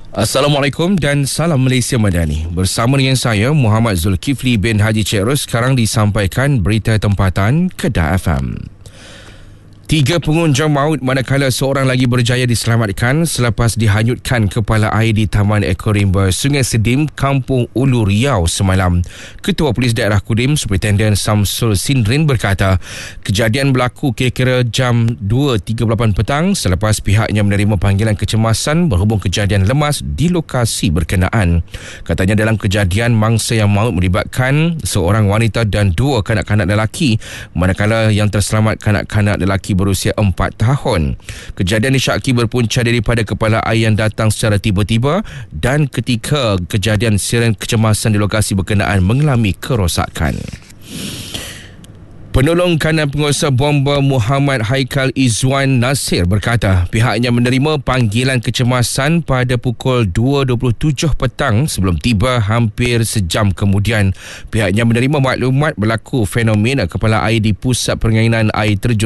Assalamualaikum dan salam Malaysia Madani. Bersama dengan saya Muhammad Zulkifli bin Haji Cik Ros, sekarang disampaikan berita tempatan Kedah FM. 3 pengunjung maut manakala seorang lagi berjaya diselamatkan selepas dihanyutkan kepala air di Taman Ekorimba Sungai Sedim, Kampung Ulu Riau semalam. Ketua Polis Daerah Kudim, Superintendent Samsul Sindrin berkata, kejadian berlaku kira-kira jam 2.38 petang selepas pihaknya menerima panggilan kecemasan berhubung kejadian lemas di lokasi berkenaan. Katanya dalam kejadian mangsa yang maut melibatkan seorang wanita dan 2 kanak-kanak lelaki, manakala yang terselamat kanak-kanak lelaki berusia 4 tahun. Kejadian disyaki berpunca daripada kepala air yang datang secara tiba-tiba dan ketika kejadian siren kecemasan di lokasi berkenaan mengalami kerosakan. Penolong kanan penguasa bomba Muhammad Haikal Izzuan Nasir berkata pihaknya menerima panggilan kecemasan pada pukul 2.27 petang sebelum tiba hampir sejam kemudian. Pihaknya menerima maklumat berlaku fenomena kepala air di pusat permainan air terjun